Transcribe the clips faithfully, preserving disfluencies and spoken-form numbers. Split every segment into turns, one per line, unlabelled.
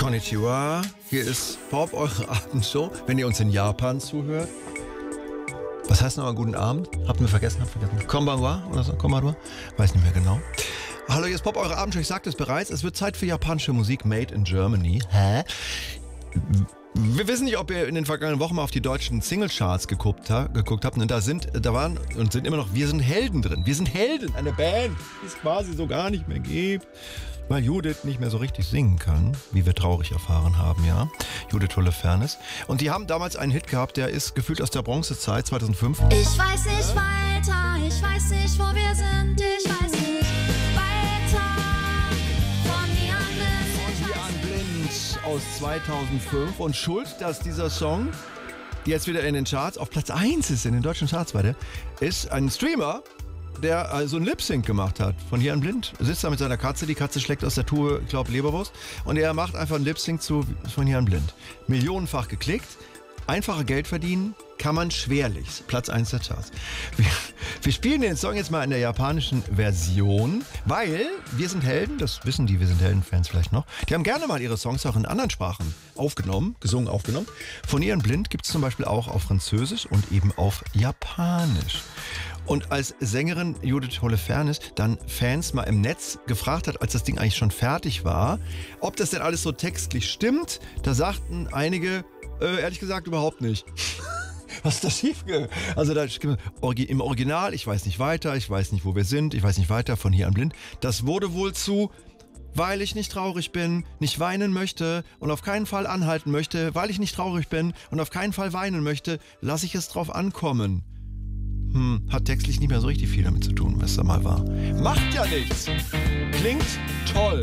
Konnichiwa, hier ist Pop, eure Abendshow, wenn ihr uns in Japan zuhört. Was heißt nochmal guten Abend? Habt ihr vergessen? Habt vergessen? Konbanwa oder so? Konbanwa? Weiß nicht mehr genau. Hallo, hier ist Pop, eure Abendshow. Ich sagte es bereits, es wird Zeit für japanische Musik made in Germany. Hä? Wir wissen nicht, ob ihr in den vergangenen Wochen mal auf die deutschen Singlecharts geguckt, ha, geguckt habt. Und da sind, da waren und sind immer noch Wir sind Helden drin. Wir sind Helden, eine Band, die es quasi so gar nicht mehr gibt, weil Judith nicht mehr so richtig singen kann, wie wir traurig erfahren haben, ja. Judith Holofernes. Und die haben damals einen Hit gehabt, der ist gefühlt aus der Bronzezeit, zweitausendfünf.
Ich weiß nicht weiter, ich weiß nicht, wo wir sind, ich weiß nicht weiter. Von hier an blind,
Von hier an blind aus zweitausendfünf. Und schuld, dass dieser Song jetzt wieder in den Charts auf Platz eins ist, in den deutschen Charts, weiter, ist ein Streamer, der äh, so ein Lip-Sync gemacht hat. Von hier an blind. Sitzt da mit seiner Katze, die Katze schlägt aus der Tube, ich glaube, Leberwurst. Und er macht einfach ein Lip-Sync zu Von hier an blind. Millionenfach geklickt. Einfacher Geld verdienen kann man schwerlich. Platz eins der Charts. Wir, wir spielen den Song jetzt mal in der japanischen Version, weil Wir sind Helden, das wissen die Wir sind Helden-Fans vielleicht noch, die haben gerne mal ihre Songs auch in anderen Sprachen aufgenommen, gesungen, aufgenommen. Von hier an blind gibt es zum Beispiel auch auf Französisch und eben auf Japanisch. Und als Sängerin Judith Holofernes dann Fans mal im Netz gefragt hat, als das Ding eigentlich schon fertig war, ob das denn alles so textlich stimmt, da sagten einige, äh, ehrlich gesagt überhaupt nicht. Was ist da schiefgegangen? Also da im Original, ich weiß nicht weiter, ich weiß nicht, wo wir sind, ich weiß nicht weiter, von hier an blind. Das wurde wohl zu, weil ich nicht traurig bin, nicht weinen möchte und auf keinen Fall anhalten möchte, weil ich nicht traurig bin und auf keinen Fall weinen möchte, lasse ich es drauf ankommen. Hm, hat textlich nicht mehr so richtig viel damit zu tun, was da mal war. Macht ja nichts. Klingt toll.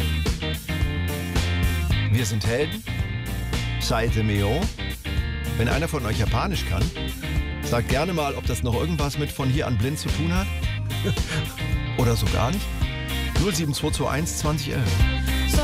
Wir sind Helden. Saite Meo. Wenn einer von euch Japanisch kann, sagt gerne mal, ob das noch irgendwas mit Von hier an blind zu tun hat. Oder so gar nicht. null sieben zwei zwei eins zwanzig elf.